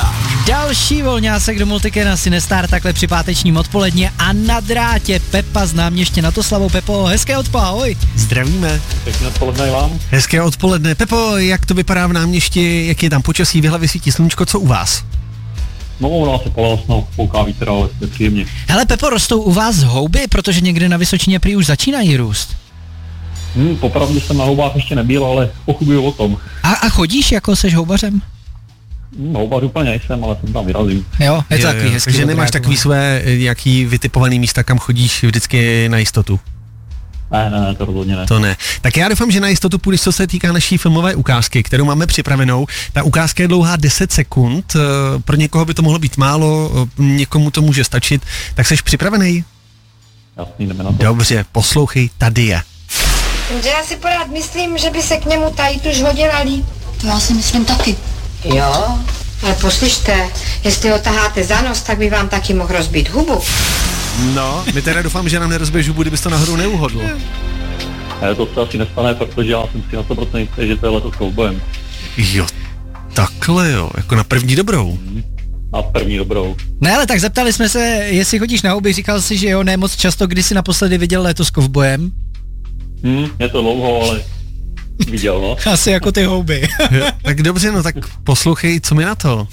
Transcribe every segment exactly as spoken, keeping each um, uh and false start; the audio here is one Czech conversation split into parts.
Vysočina. Další volňásek do Multiky na Sinestar takhle při pátečním odpoledně a na drátě Pepa z Náměště na to Slavu. Pepo, hezké odpoledne, ahoj. Zdravíme. Pěkné odpoledne vám. Hezké odpoledne. Pepo, jak to vypadá v Náměšti, jak je tam počasí, v hlavě svítí slunčko, co u vás? No, u nás je polosno, fouká vítr, ale je příjemně. Hele Pepo, rostou u vás houby, protože někde na Vysočině prý už začínají růst. Hmm, popravdě jsem na houbách ještě nebyl, ale pochybuju o tom. A, a chodíš, jako seš houbařem? Hmm, houbař úplně nejsem, ale jsem tam vyrazím. Jo, je to jo, takový jo, hezký. takže nemáš takový své jaký vytipovaný místa, kam chodíš vždycky na jistotu? Ne, ne, ne, to rozhodně ne. To ne. Tak já doufám, že na jistotu půjdeš, co se týká naší filmové ukázky, kterou máme připravenou. Ta ukázka je dlouhá deset sekund, pro někoho by to mohlo být málo, někomu to může stačit. Tak seš připravený? Jasný, jdeme na to. Dobře, poslouchej, tady je. Že já si pořád myslím, že by se k němu tady tuž hodila líp. To já si myslím taky. Jo, ale poslyšte, jestli ho taháte za nos, tak by vám taky mohl rozbít hubu. No, my teda doufám, že nám nerozbiješ hubu, kdybys to náhodou neuhodl. Ne, to se asi nestane, protože já jsem si na sto procent jistý, že to je letos kovbojem. Jo, takhle jo, jako na první dobrou. Na první dobrou. Ne, ale tak zeptali jsme se, jestli chodíš na houby, říkal jsi, že jo, ne moc často, kdy jsi naposledy viděl léto s kovbojem. Hmm, je to dlouho, ale viděl, no. Asi jako ty houby. Tak dobře, no tak poslouchej, co mi na to.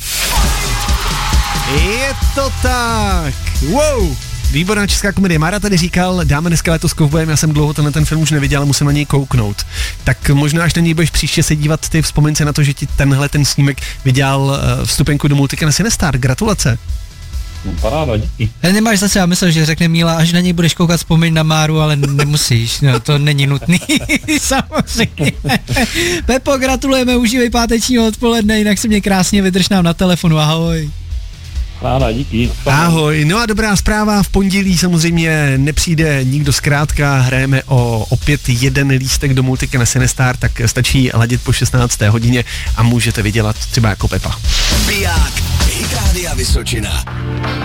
Je to tak. Wow. Výborná česká komedie. Mára tady říkal, dáme dneska Léto s kovbojem, já jsem dlouho tenhle ten film už neviděl, ale musím na něj kouknout. Tak možná, až na něj budeš příště se dívat, ty vzpomeň se na to, že ti tenhle ten snímek vydělal vstupenku do Multiky na Sinestar. Gratulace. No, paráda, díky. Nemáš zase, já myslel, že řekne Míla, až na něj budeš koukat, vzpomeň na Máru, ale nemusíš, no to není nutný, samozřejmě. Pepo, gratulujeme, užívej pátečního odpoledne, jinak si mě krásně vydrž nám na telefonu, ahoj. Ráda, díky. Ahoj, no a dobrá zpráva, v pondělí samozřejmě nepřijde nikdo zkrátka, hrajeme o opět jeden lístek do Multiky na Sinestar, tak stačí ladit po šestnácté hodině a můžete vydělat třeba jako Pepa. Biják, Hit Rádia Vysočina.